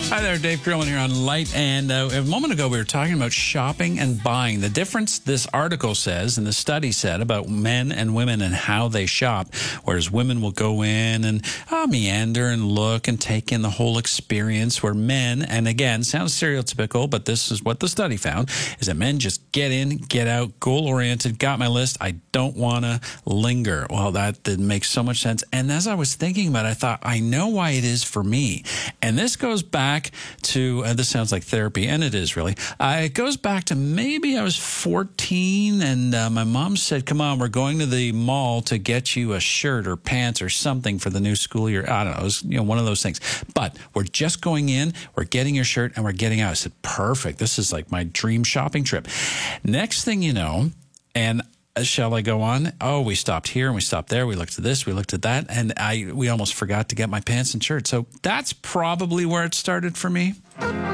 Hi there, Dave Grillman here on Light. And a moment ago, we were talking about shopping and buying. The difference this article says, and the study said, about men and women and how they shop, whereas women will go in and meander and look and take in the whole experience, where men, and again, sounds stereotypical, but this is what the study found, is that men just get in, get out, goal-oriented, got my list, I don't want to linger. Well, that makes so much sense. And as I was thinking about it, I thought, I know why it is for me. And this goes back to, this sounds like therapy, and it is really. It goes back to maybe I was 14, and my mom said, come on, we're going to the mall to get you a shirt or pants or something for the new school year. I don't know. It was one of those things. But we're just going in, we're getting your shirt, and we're getting out. I said, perfect. This is like my dream shopping trip. Next thing you know, and shall I go on? Oh, we stopped here and we stopped there. We looked at this, we looked at that, and we almost forgot to get my pants and shirt. So that's probably where it started for me.